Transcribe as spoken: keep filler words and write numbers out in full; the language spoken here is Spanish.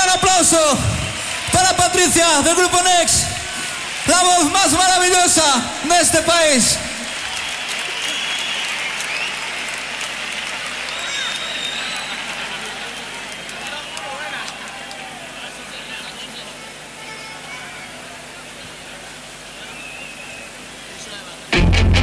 gran aplauso para Patricia del grupo Next, la voz más maravillosa de este país.